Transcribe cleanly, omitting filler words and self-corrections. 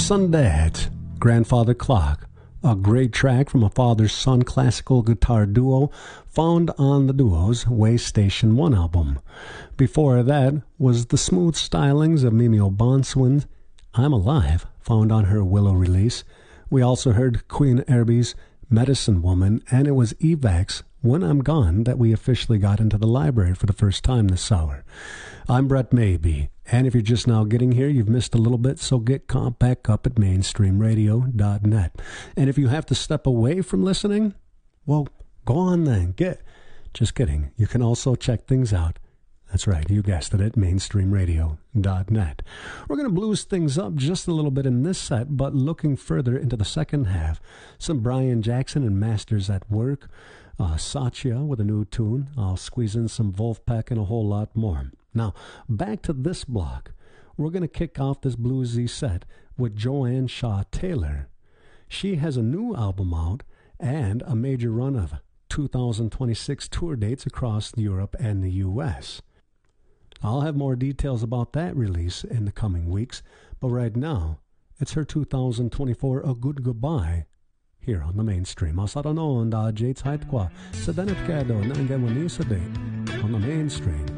Sundat, Grandfather Clock, a great track from a father-son classical guitar duo found on the duo's Way Station 1 album. Before that was the smooth stylings of Mimi O'Bonsawin's I'm Alive, found on her Willow release. We also heard Queen Erby's Medicine Woman, and it was Evac's When I'm Gone that we officially got into the library for the first time this hour. I'm Brett Maybe, and if you're just now getting here, you've missed a little bit, so get caught back up at mainstreamradio.net. And if you have to step away from listening, well, go on then. Just kidding. You can also check things out. That's right, you guessed it, at mainstreamradio.net. We're going to blues things up just a little bit in this set, but looking further into the second half, some Brian Jackson and Masters at Work, Satya with a new tune. I'll squeeze in some Wolfpack and a whole lot more. Now, back to this block. We're going to kick off this bluesy set with Joanne Shaw Taylor. She has a new album out and a major run of 2026 tour dates across Europe and the U.S. I'll have more details about that release in the coming weeks, but right now, it's her 2024 A Good Goodbye here on the Mainstream. Asara noon da jay tsait kwa sa danat kado na ang gamon sa day on the Mainstream.